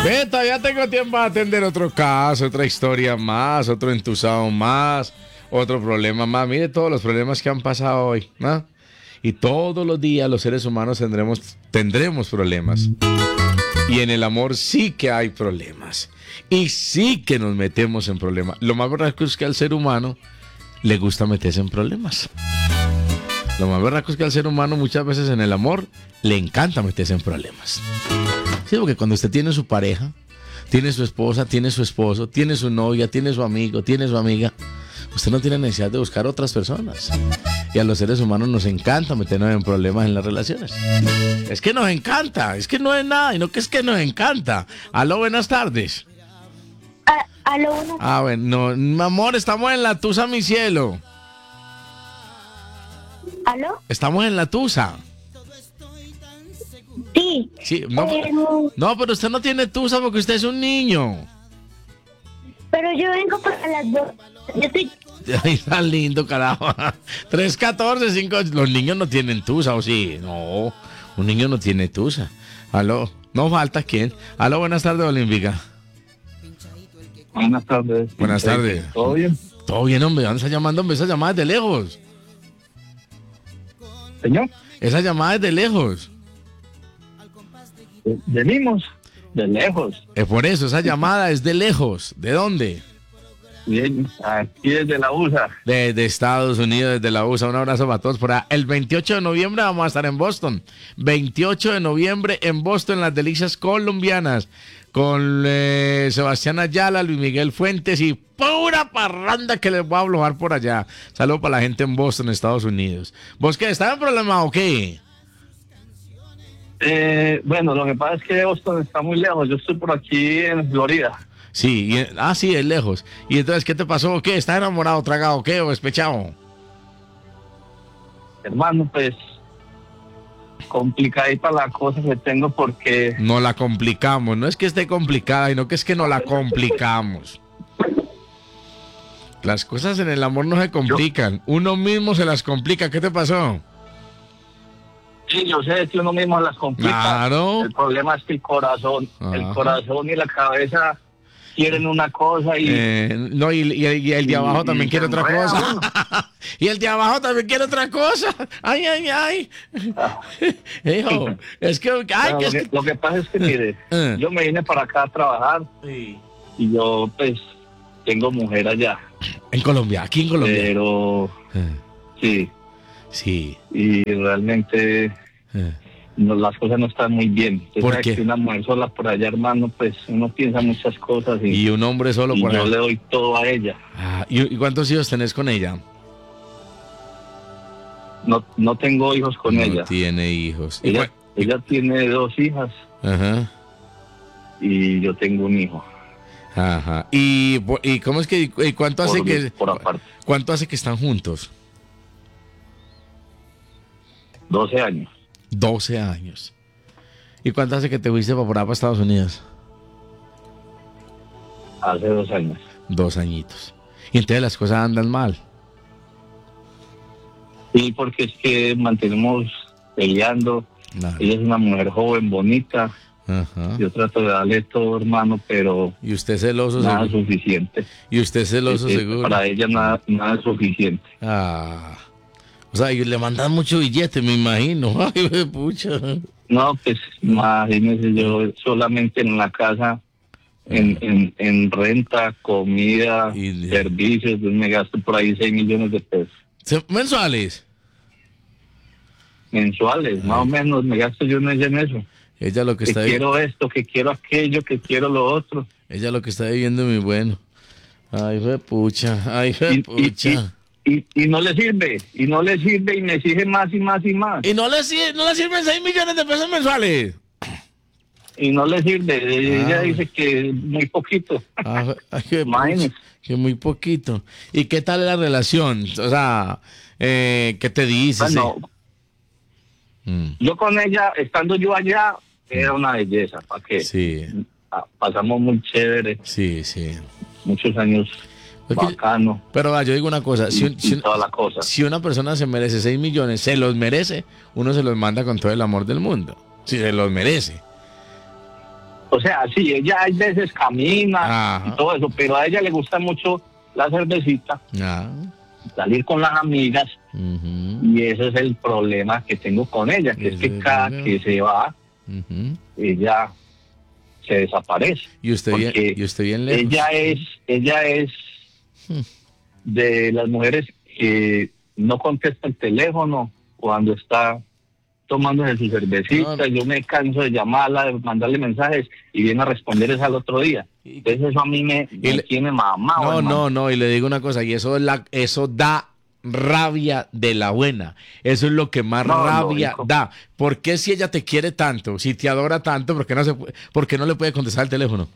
Ve, todavía tengo tiempo de atender otro caso, otra historia más, otro entusado más, otro problema más. Mire todos los problemas que han pasado hoy, ¿no? Y todos los días los seres humanos tendremos problemas. Y en el amor sí que hay problemas. Y sí que nos metemos en problemas. Lo más berraco es que al ser humano le gusta meterse en problemas. Lo más berraco es que al ser humano muchas veces en el amor le encanta meterse en problemas. Sí, porque cuando usted tiene su pareja, tiene su esposa, tiene su esposo, tiene su novia, tiene su amigo, tiene su amiga, usted no tiene necesidad de buscar otras personas. Y a los seres humanos nos encanta meternos en problemas en las relaciones. Es que nos encanta, es que no es nada, y no que es que nos encanta. Aló, buenas tardes. Aló, buenas tardes. Ah, bueno, no, mi amor, estamos en la Tusa, mi cielo. ¿Aló? Estamos en la Tusa. Sí. Sí, no, pero usted no tiene Tusa porque usted es un niño. Pero yo vengo para las 2. Yo estoy... Ay, tan lindo, carajo. 314, 5. Los niños no tienen Tusa, ¿o sí? No, un niño no tiene Tusa. Aló, no falta quién. Aló, buenas tardes, Olímpica. Buenas tardes. Buenas tardes. ¿Todo bien? Todo bien, hombre. ¿Dónde está llamando, hombre? Esa llamada es de lejos. Señor, Esa llamada es de lejos. venimos de lejos. Es por eso, esa llamada es de lejos. ¿De dónde? Bien, aquí desde la USA. De Estados Unidos, desde la USA. Un abrazo para todos por allá. El 28 de noviembre vamos a estar en Boston. 28 de noviembre en Boston, las delicias colombianas. Con Sebastián Ayala, Luis Miguel Fuentes y pura parranda que les voy a alojar por allá. Saludos para la gente en Boston, Estados Unidos. ¿Vos qué? ¿Estás en problema o qué? Bueno, lo que pasa es que Boston está muy lejos. Yo estoy por aquí en Florida. Sí, sí, es lejos. ¿Y entonces qué te pasó o qué? ¿Estás enamorado, tragado o qué? ¿O despechado? Hermano, pues complicadita la cosa que tengo porque... No la complicamos, no es que esté complicada, sino que es que no la complicamos. Las cosas en el amor no se complican, uno mismo se las complica. ¿Qué te pasó? Sí, yo sé que uno mismo las complica. Claro. El problema es que el corazón y la cabeza quieren una cosa y... No, y el de abajo también quiere otra cosa. Y el de abajo también quiere otra cosa. Ay, ay, ay. Hijo, es que... Ay, Bueno, lo que pasa es que, mire, yo me vine para acá a trabajar y yo, pues, tengo mujer allá. En Colombia, aquí en Colombia. Pero, sí. Sí. Y realmente... No, las cosas no están muy bien. ¿Por qué? Que una mujer sola por allá, hermano, pues uno piensa muchas cosas y un hombre solo por allá. Yo le doy todo a ella. ¿Y cuántos hijos tenés con ella? No tengo hijos con ella. No tiene hijos. Ella tiene 2 hijas. Ajá. Y yo tengo un hijo. Ajá. ¿Y cómo es que cuánto hace que por aparte? ¿Cuánto hace que están juntos? 12 años. 12 años. ¿Y cuánto hace que te fuiste para Estados Unidos? Hace 2 años. 2 añitos. Y entonces las cosas andan mal. Sí, porque es que mantenemos peleando. Nada. Ella es una mujer joven, bonita. Ajá. Yo trato de darle todo, hermano, pero... ¿Y usted celoso? Nada seguro? Suficiente. ¿Y usted celoso seguro? Para ella nada es suficiente. Ah... O sea, y le mandan mucho billete, me imagino. Ay, pucha. No, pues imagínese, yo solamente en la casa, en renta, comida, servicios, pues me gasto por ahí 6 millones de pesos. ¿Mensuales? Mensuales, más o menos, me gasto yo en eso. Ella lo que está quiero esto, que quiero aquello, que quiero lo otro. Ella lo que está viviendo es muy bueno. Ay, pucha, ay, pucha. Y no le sirve, y me exige más y más y más. ¿Y no le sirven 6 millones de pesos mensuales? Y no le sirve, ella dice que muy poquito. Que muy poquito. ¿Y qué tal la relación? O sea, ¿qué te dices? Bueno, yo con ella, estando yo allá, era una belleza, ¿para qué? Sí. Pasamos muy chévere. Sí. Muchos años. Bacano. Pero yo digo una cosa, toda la cosa. Si una persona se merece 6 millones, se los merece, uno se los manda con todo el amor del mundo. Si se los merece. O sea, sí, ella hay veces camina Ajá. y todo eso, pero a ella le gusta mucho la cervecita, Ah. salir con las amigas, Ujú. y ese es el problema que tengo con ella, que es Ese que es el cada problema. que se va, Ujú. ella se desaparece. Y usted Porque bien lejos. ella es de las mujeres que no contesta el teléfono cuando está tomándose su cervecita. No. Yo me canso de llamarla, de mandarle mensajes y viene a responder es al otro día. Entonces eso a mí me tiene mamado. No, y le digo una cosa, y eso da rabia de la buena. Eso es lo que más No, rabia lógico. da. ¿Por qué si ella te quiere tanto, si te adora tanto, por qué no le puede contestar el teléfono?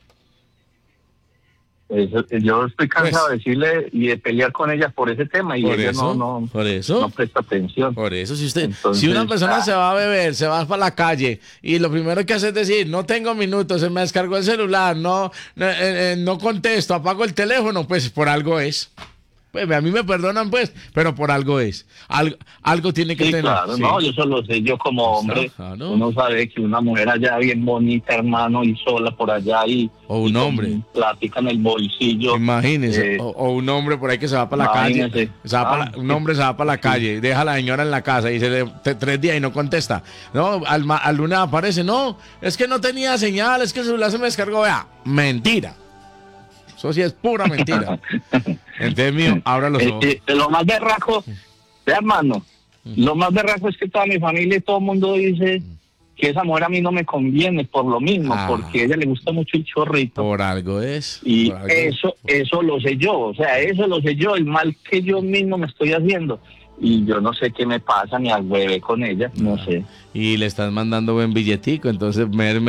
Yo estoy cansado Pues, de decirle y de pelear con ella por ese tema y por ella eso, no por presta atención. eso, si Entonces, una persona se va a beber, se va para la calle y lo primero que hace es decir, no tengo minutos, se me descargó el celular, no contesto, apago el teléfono, pues por algo es. Pues a mí me perdonan, pues, pero por algo es. Algo tiene que Sí, tener. claro, Sí. no, yo solo sé, yo como hombre, Claro. uno sabe que una mujer allá bien bonita, hermano, y sola por allá O un y con hombre. plática en el bolsillo. Imagínese, o un hombre por ahí que se va para la calle, Imagínese. un hombre se va para la calle, deja a la señora en la casa y 3 días y no contesta. No, al lunes aparece, no, es que no tenía señal, es que el celular se me descargó, vea, mentira. Eso sí es pura mentira. Entonces, mío, abra los ojos. Lo más berraco, hermano, lo más berraco es que toda mi familia y todo el mundo dice que esa mujer a mí no me conviene por lo mismo, porque a ella le gusta mucho el chorrito. Por algo es. Y por algo es. eso lo sé yo, o sea, eso lo sé yo, el mal que yo mismo me estoy haciendo. Y yo no sé qué me pasa, ni al bebé con ella, no sé. Y le estás mandando buen billetico, entonces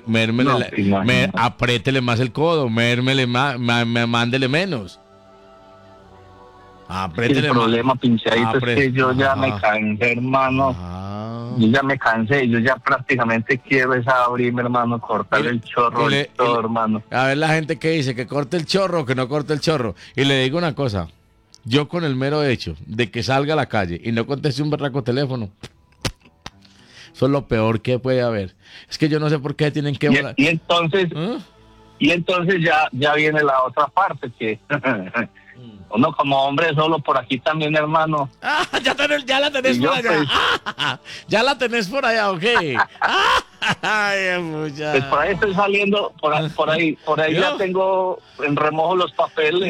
apriétele más el codo, mándele menos. Apriétele El problema, pinchadito, es que yo ya me cansé, hermano. Yo ya me cansé, yo ya prácticamente quiero es abrirme, hermano, cortar el chorro y todo, hermano. A ver la gente que dice que corte el chorro, que no corte el chorro. Y le digo una cosa, yo con el mero hecho de que salga a la calle y no conteste un berraco teléfono, eso es lo peor que puede haber. Es que yo no sé por qué tienen que... Y entonces, y entonces ya viene la otra parte, que uno como hombre solo por aquí también, hermano. Ya la tenés por allá. Pues, ya la tenés por allá, ok. Ay, muchacho. Pues por ahí estoy saliendo, por ahí ya tengo en remojo los papeles.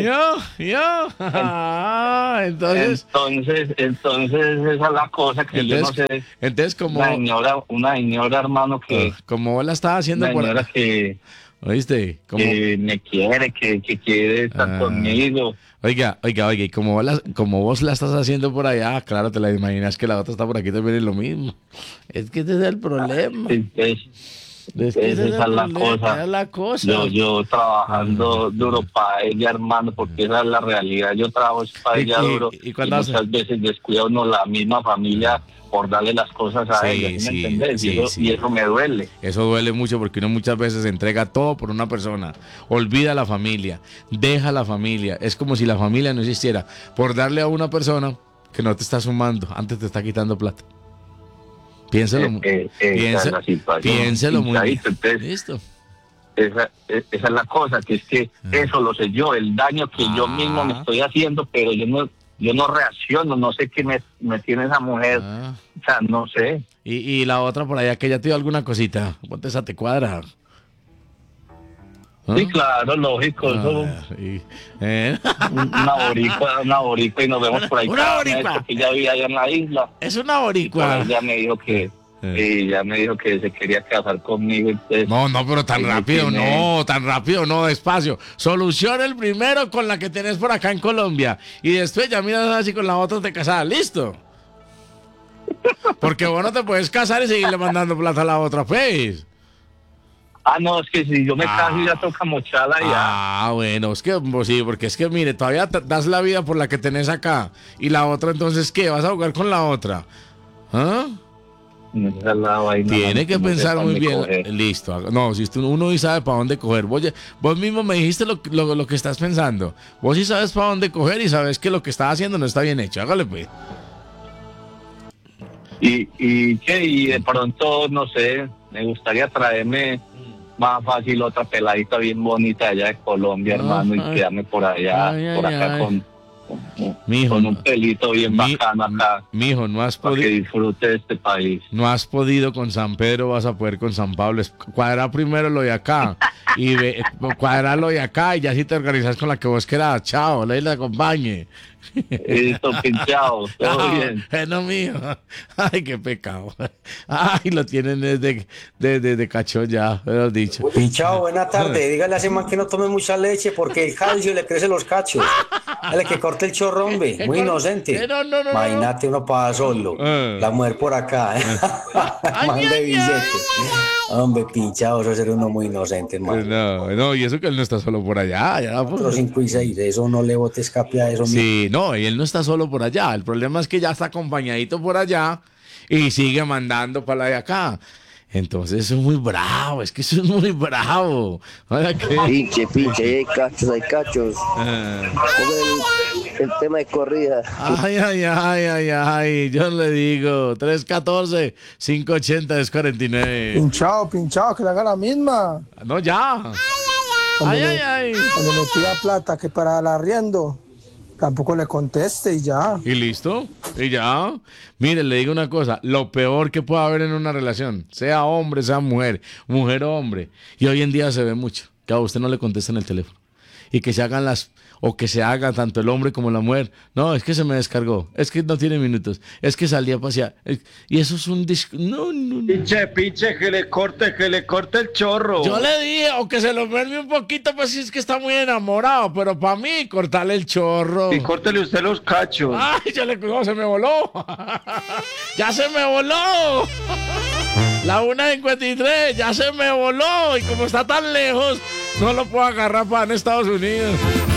Entonces esa es la cosa que yo no sé. Entonces como una señora, hermano, que como vos la estás haciendo una por señora que ¿oíste? que me quiere, que quiere estar conmigo. Oiga, y como vos la estás haciendo por allá, claro, te la imaginas que la otra está por aquí también es lo mismo. Es que ese es el problema. Esa es la cosa. Yo trabajando duro para ella, hermano, porque esa es la realidad. Yo trabajo para ella duro y muchas veces descuida uno la misma familia por darle las cosas a ella, ¿sí me entendés? Y eso me duele. Eso duele mucho porque uno muchas veces entrega todo por una persona, olvida a la familia, deja a la familia, es como si la familia no existiera, por darle a una persona que no te está sumando, antes te está quitando plata. Piénselo, piénselo muy bien. Listo. Esa es la cosa, que es que eso lo sé yo, el daño que yo mismo me estoy haciendo, pero yo no reacciono, no sé qué me tiene esa mujer, o sea, no sé. Y la otra por allá que ya te dio alguna cosita, ponte esa te cuadra. Sí, claro, lógico, eso. Una boricua y nos vemos por ahí. Una boricua. Que ya vivía allá en la isla. Es una boricua. Ella me dijo que se quería casar conmigo. Entonces, no, pero tan rápido no, despacio. Soluciona el primero con la que tenés por acá en Colombia y después ya miras así con la otra te casas, listo. Porque vos no te puedes casar y seguirle mandando plata a la otra, pues. No, es que si yo me caso ya toca mochala ya. Bueno, es que pues, sí, porque es que mire, todavía das la vida por la que tenés acá y la otra, entonces ¿qué? ¿Vas a jugar con la otra? Esa es la vaina, tiene que pensar muy bien. Coger. Listo. No, si uno sí sabe para dónde coger. Vos mismo me dijiste lo que estás pensando. Vos sí sabes para dónde coger y sabes que lo que estás haciendo no está bien hecho. Hágale pues. Y de pronto, no sé, me gustaría traerme más fácil otra peladita bien bonita allá de Colombia, hermano, y quedarme por allá, por acá con un pelito bien bacano acá. Mijo, no has podido. Que disfrute de este país. No has podido con San Pedro, vas a poder con San Pablo. Cuadra primero lo de acá. Cuadrarlo de acá y ya si te organizas con la que vos querás. Chao, ley la acompañe. Listo, pinchado, todo bien. No, mío. Ay, qué pecado. Ay, lo tienen desde cachón ya, lo has dicho. Pinchado, buena tarde. Dígale a ese man que no tome mucha leche porque el calcio le crece los cachos. Dale que corte el chorro, hombre. Muy inocente. No. Imagínate uno para solo. La mujer por acá. Man de billete. Hombre, pinchado, eso sería uno muy inocente, hermano. No, y eso que él no está solo por allá. Ya, pues. 4, 5 y 6, de eso no le bote escape a eso. Sí, no, y él no está solo por allá. El problema es que ya está acompañadito por allá y sigue mandando para la de acá. Entonces eso es muy bravo, es que eso es muy bravo. Pinche, hay cachos. El tema de corrida. Ay, yo le digo, 314-580-49. Pinchado, que le haga la misma. No, ya. Cuando me pida plata que para el arriendo, tampoco le conteste y ya. Y listo, y ya. Mire, le digo una cosa, lo peor que puede haber en una relación, sea hombre, sea mujer, mujer o hombre, y hoy en día se ve mucho, que a usted no le contesten el teléfono, y que se hagan que se haga tanto el hombre como la mujer. No, es que se me descargó, es que no tiene minutos, es que salí a pasear, y eso es un no. Pinche, que le corte el chorro. Yo le dije, o que se lo merme un poquito, pues si es que está muy enamorado, pero para mí, cortarle el chorro. Y córtele usted los cachos. Ay, se me voló. Ya se me voló. La 1:53, ya se me voló. Y como está tan lejos, no lo puedo agarrar para en Estados Unidos.